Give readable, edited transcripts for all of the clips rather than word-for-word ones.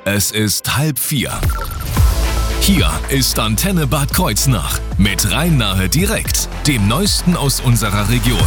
Es ist 3:30. Hier ist Antenne Bad Kreuznach mit Rhein-Nahe direkt, dem Neuesten aus unserer Region.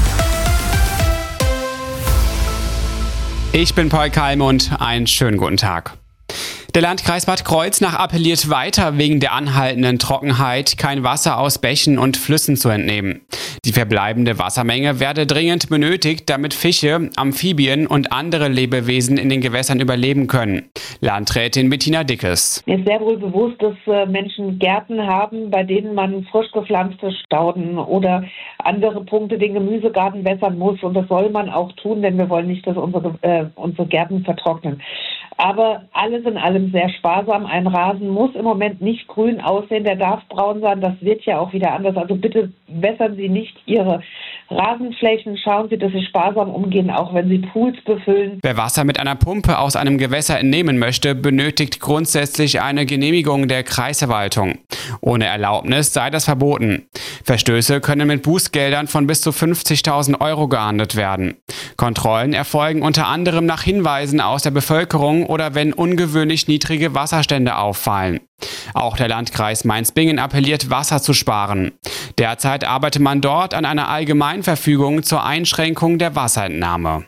Ich bin Paul Kalmund, einen schönen guten Tag. Der Landkreis Bad Kreuznach appelliert weiter, wegen der anhaltenden Trockenheit kein Wasser aus Bächen und Flüssen zu entnehmen. Die verbleibende Wassermenge werde dringend benötigt, damit Fische, Amphibien und andere Lebewesen in den Gewässern überleben können. Landrätin Bettina Dickes. Mir ist sehr wohl bewusst, dass Menschen Gärten haben, bei denen man frisch gepflanzte Stauden oder andere Punkte den Gemüsegarten wässern muss. Und das soll man auch tun, denn wir wollen nicht, dass unsere Gärten vertrocknen. Aber alles in allem sehr sparsam. Ein Rasen muss im Moment nicht grün aussehen, der darf braun sein. Das wird ja auch wieder anders. Also bitte wässern Sie nicht Ihre Rasenflächen. Schauen Sie, dass Sie sparsam umgehen, auch wenn Sie Pools befüllen. Wer Wasser mit einer Pumpe aus einem Gewässer entnehmen möchte, benötigt grundsätzlich eine Genehmigung der Kreisverwaltung. Ohne Erlaubnis sei das verboten. Verstöße können mit Bußgeldern von bis zu 50.000 € geahndet werden. Kontrollen erfolgen unter anderem nach Hinweisen aus der Bevölkerung oder wenn ungewöhnlich niedrige Wasserstände auffallen. Auch der Landkreis Mainz-Bingen appelliert, Wasser zu sparen. Derzeit arbeitet man dort an einer Allgemeinverfügung zur Einschränkung der Wasserentnahme.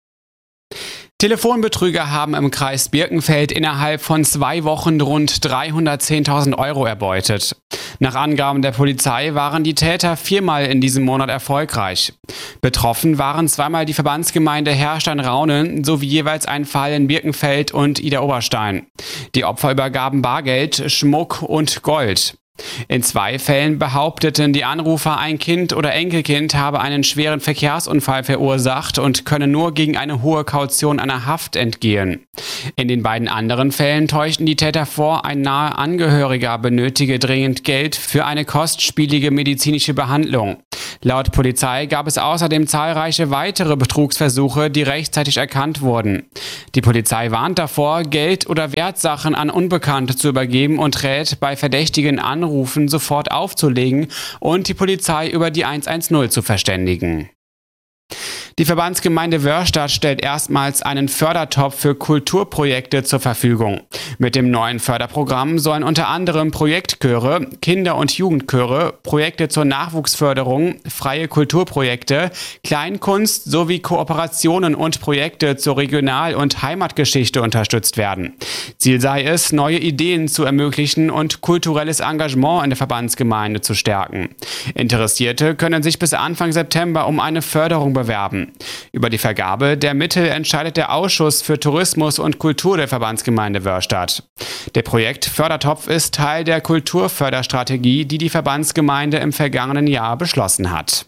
Telefonbetrüger haben im Kreis Birkenfeld innerhalb von 2 Wochen rund 310.000 € erbeutet. Nach Angaben der Polizei waren die Täter 4-mal in diesem Monat erfolgreich. Betroffen waren 2-mal die Verbandsgemeinde Herrstein-Raunen sowie jeweils ein Fall in Birkenfeld und Idar-Oberstein. Die Opfer übergaben Bargeld, Schmuck und Gold. In 2 Fällen behaupteten die Anrufer, ein Kind oder Enkelkind habe einen schweren Verkehrsunfall verursacht und könne nur gegen eine hohe Kaution einer Haft entgehen. In den beiden anderen Fällen täuschten die Täter vor, ein naher Angehöriger benötige dringend Geld für eine kostspielige medizinische Behandlung. Laut Polizei gab es außerdem zahlreiche weitere Betrugsversuche, die rechtzeitig erkannt wurden. Die Polizei warnt davor, Geld oder Wertsachen an Unbekannte zu übergeben und rät, bei verdächtigen Anrufen sofort aufzulegen und die Polizei über die 110 zu verständigen. Die Verbandsgemeinde Wörrstadt stellt erstmals einen Fördertopf für Kulturprojekte zur Verfügung. Mit dem neuen Förderprogramm sollen unter anderem Projektchöre, Kinder- und Jugendchöre, Projekte zur Nachwuchsförderung, freie Kulturprojekte, Kleinkunst sowie Kooperationen und Projekte zur Regional- und Heimatgeschichte unterstützt werden. Ziel sei es, neue Ideen zu ermöglichen und kulturelles Engagement in der Verbandsgemeinde zu stärken. Interessierte können sich bis Anfang September um eine Förderung bewerben. Über die Vergabe der Mittel entscheidet der Ausschuss für Tourismus und Kultur der Verbandsgemeinde Wörrstadt. Der Projektfördertopf ist Teil der Kulturförderstrategie, die die Verbandsgemeinde im vergangenen Jahr beschlossen hat.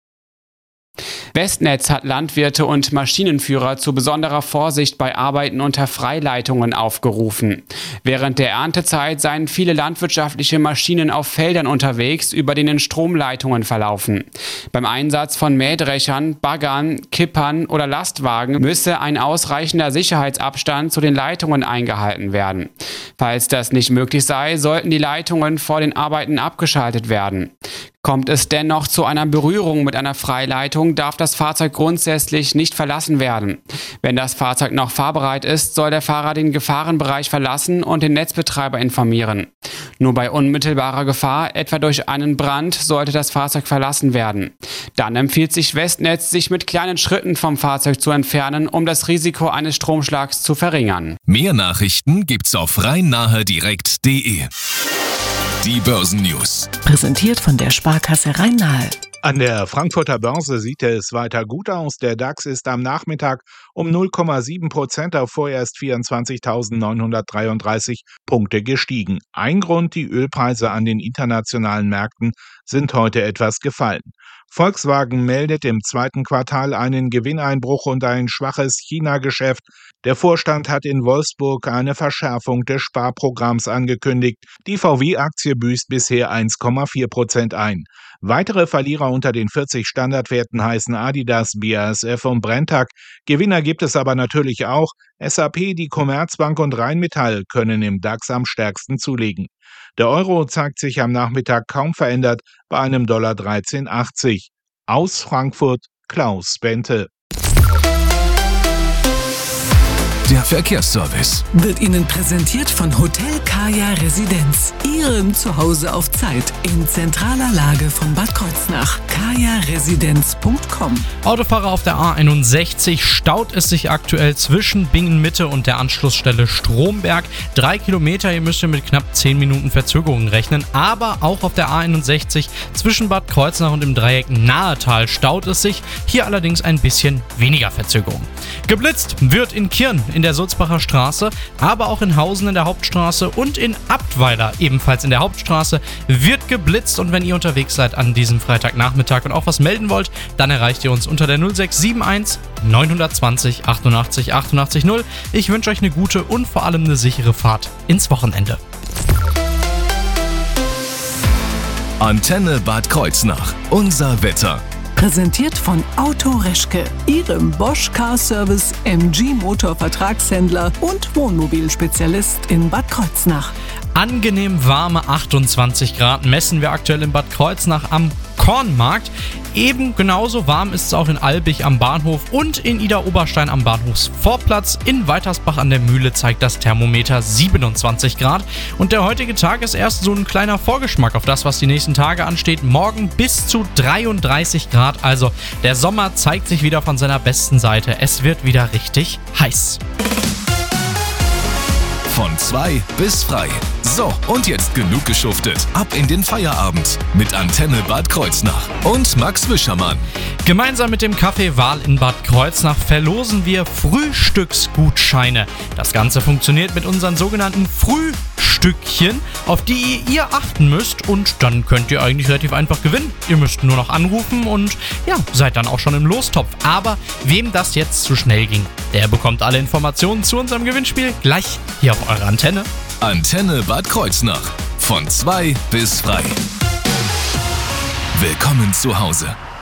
Westnetz hat Landwirte und Maschinenführer zu besonderer Vorsicht bei Arbeiten unter Freileitungen aufgerufen. Während der Erntezeit seien viele landwirtschaftliche Maschinen auf Feldern unterwegs, über denen Stromleitungen verlaufen. Beim Einsatz von Mähdrechern, Baggern, Kippern oder Lastwagen müsse ein ausreichender Sicherheitsabstand zu den Leitungen eingehalten werden. Falls das nicht möglich sei, sollten die Leitungen vor den Arbeiten abgeschaltet werden. Kommt es dennoch zu einer Berührung mit einer Freileitung, darf das Fahrzeug grundsätzlich nicht verlassen werden. Wenn das Fahrzeug noch fahrbereit ist, soll der Fahrer den Gefahrenbereich verlassen und den Netzbetreiber informieren. Nur bei unmittelbarer Gefahr, etwa durch einen Brand, sollte das Fahrzeug verlassen werden. Dann empfiehlt sich Westnetz, sich mit kleinen Schritten vom Fahrzeug zu entfernen, um das Risiko eines Stromschlags zu verringern. Mehr Nachrichten gibt's auf rhein-nahe-direkt.de. Die Börsennews. Präsentiert von der Sparkasse Rhein-Nahe. An der Frankfurter Börse sieht es weiter gut aus. Der DAX ist am Nachmittag um 0,7% auf vorerst 24.933 Punkte gestiegen. Ein Grund: die Ölpreise an den internationalen Märkten sind heute etwas gefallen. Volkswagen meldet im 2. Quartal einen Gewinneinbruch und ein schwaches China-Geschäft. Der Vorstand hat in Wolfsburg eine Verschärfung des Sparprogramms angekündigt. Die VW-Aktie büßt bisher 1,4% ein. Weitere Verlierer unter den 40 Standardwerten heißen Adidas, BASF und Brenntag. Gewinner gibt es aber natürlich auch. SAP, die Commerzbank und Rheinmetall können im DAX am stärksten zulegen. Der Euro zeigt sich am Nachmittag kaum verändert bei einem $13,80. Aus Frankfurt Klaus Bente. Der Verkehrsservice wird Ihnen präsentiert von Hotel Kaya Residenz. Ihrem Zuhause auf Zeit in zentraler Lage von Bad Kreuznach. kajaresidenz.com. Autofahrer auf der A61 staut es sich aktuell zwischen Bingen-Mitte und der Anschlussstelle Stromberg. 3 Kilometer, ihr müsst mit knapp 10 Minuten Verzögerung rechnen. Aber auch auf der A61 zwischen Bad Kreuznach und dem Dreieck Nahetal staut es sich. Hier allerdings ein bisschen weniger Verzögerung. Geblitzt wird in Kirn in der Sulzbacher Straße, aber auch in Hausen in der Hauptstraße und in Abtweiler ebenfalls in der Hauptstraße wird geblitzt. Und wenn ihr unterwegs seid an diesem Freitagnachmittag und auch was melden wollt, dann erreicht ihr uns unter der 0671 920 88 88 0. Ich wünsche euch eine gute und vor allem eine sichere Fahrt ins Wochenende. Antenne Bad Kreuznach. Unser Wetter. Präsentiert von Auto Reschke, Ihrem Bosch Car Service MG Motor Vertragshändler und Wohnmobilspezialist in Bad Kreuznach. Angenehm warme 28 Grad messen wir aktuell in Bad Kreuznach am Kornmarkt. Eben genauso warm ist es auch in Albig am Bahnhof und in Idar-Oberstein am Bahnhofsvorplatz. In Weitersbach an der Mühle zeigt das Thermometer 27 Grad. Und der heutige Tag ist erst so ein kleiner Vorgeschmack auf das, was die nächsten Tage ansteht. Morgen bis zu 33 Grad. Also der Sommer zeigt sich wieder von seiner besten Seite. Es wird wieder richtig heiß. Von 2 bis frei. So, und jetzt genug geschuftet. Ab in den Feierabend mit Antenne Bad Kreuznach und Max Wischermann. Gemeinsam mit dem Café Wahl in Bad Kreuznach verlosen wir Frühstücksgutscheine. Das Ganze funktioniert mit unseren sogenannten Frühstückchen, auf die ihr achten müsst, und dann könnt ihr eigentlich relativ einfach gewinnen. Ihr müsst nur noch anrufen und ja, seid dann auch schon im Lostopf. Aber wem das jetzt zu schnell ging, der bekommt alle Informationen zu unserem Gewinnspiel gleich hier auf eurer Antenne. Antenne Bad Kreuznach. Von 2 bis frei. Willkommen zu Hause.